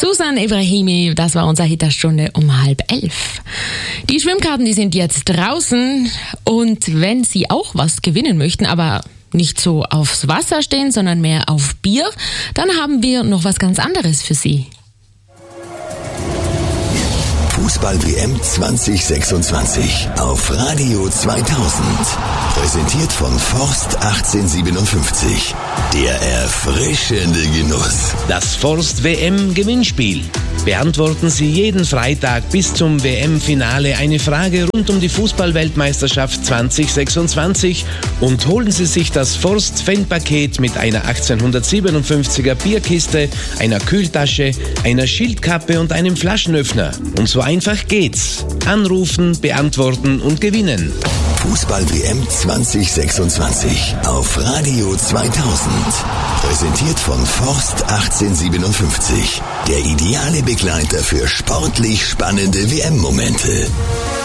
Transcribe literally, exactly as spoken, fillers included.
Susan Ibrahimi, das war unser Hit der Stunde um halb elf. Die Schwimmkarten, die sind jetzt draußen und wenn Sie auch was gewinnen möchten, aber nicht so aufs Wasser stehen, sondern mehr auf Bier, dann haben wir noch was ganz anderes für Sie. Fußball-W M zwanzig sechsundzwanzig auf Radio zweitausend. Präsentiert von Forst achtzehnhundertsiebenundfünfzig. Der erfrischende Genuss. Das Forst-W M-Gewinnspiel. Beantworten Sie jeden Freitag bis zum W M-Finale eine Frage rund um die Fußball-Weltmeisterschaft zwanzig sechsundzwanzig und holen Sie sich das Forst-Fan-Paket mit einer achtzehnhundertsiebenundfünfziger Bierkiste, einer Kühltasche, einer Schildkappe und einem Flaschenöffner. Und so einfach geht's. Anrufen, beantworten und gewinnen. Fußball-W M zwanzig sechsundzwanzig auf Radio zweitausend. Präsentiert von Forst achtzehnhundertsiebenundfünfzig. Der ideale Begleiter für sportlich spannende W M-Momente.